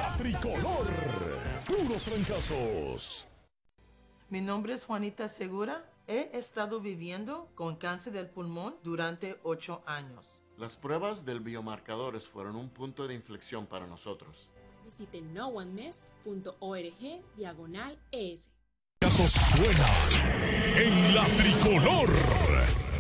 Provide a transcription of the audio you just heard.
La tricolor. Puros fracasos. Mi nombre es Juanita Segura. He estado viviendo con cáncer del pulmón durante 8 años. Las pruebas del biomarcadores fueron un punto de inflexión para nosotros. Visite noonemest.org/es. Casos suenan en la tricolor.